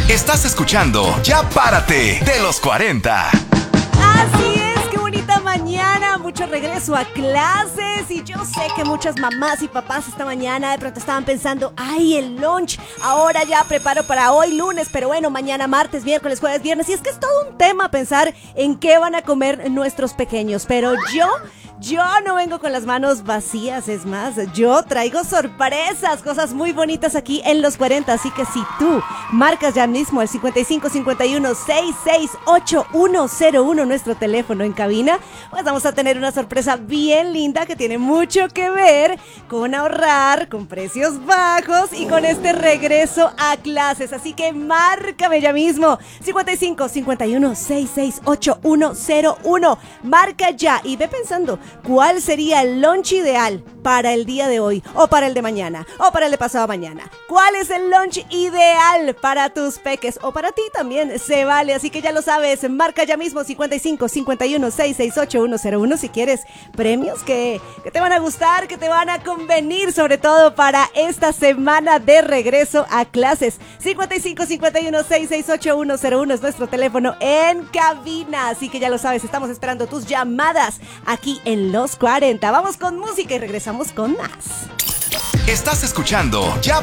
Estás escuchando Ya Párate de los 40. Así es, qué bonita mañana, mucho regreso a clases y yo sé que muchas mamás y papás esta mañana de pronto estaban pensando, ay, el lunch, ahora ya preparo para hoy lunes, pero bueno, mañana martes, miércoles, jueves, viernes, y es que es todo un tema pensar en qué van a comer nuestros pequeños, pero yo no vengo con las manos vacías, es más, yo traigo sorpresas, cosas muy bonitas aquí en los 40, así que si tú marcas ya mismo el 5551-668101, nuestro teléfono en cabina, pues vamos a tener una sorpresa bien linda que tiene mucho que ver con ahorrar, con precios bajos y con este regreso a clases, así que márcame ya mismo, 5551-668101, marca ya y ve pensando, ¿cuál sería el lunch ideal para el día de hoy? O para el de mañana, o para el de pasado mañana. ¿Cuál es el lunch ideal para tus peques? O para ti también se vale, así que ya lo sabes, marca ya mismo 5551-668101 si quieres premios que te van a gustar, que te van a convenir, sobre todo para esta semana de regreso a clases. 5551-668101 es nuestro teléfono en cabina, así que ya lo sabes, estamos esperando tus llamadas aquí en Los 40. Vamos con música y regresamos con más. Estás escuchando Ya